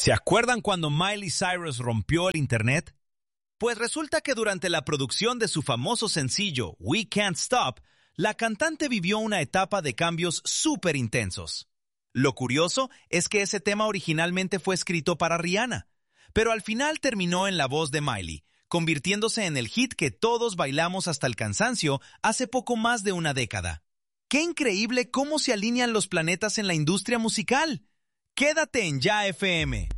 ¿Se acuerdan cuando Miley Cyrus rompió el Internet? Pues resulta que durante la producción de su famoso sencillo We Can't Stop, la cantante vivió una etapa de cambios súper intensos. Lo curioso es que ese tema originalmente fue escrito para Rihanna, pero al final terminó en la voz de Miley, convirtiéndose en el hit que todos bailamos hasta el cansancio hace poco más de una década. ¡Qué increíble cómo se alinean los planetas en la industria musical! Quédate en Ya FM.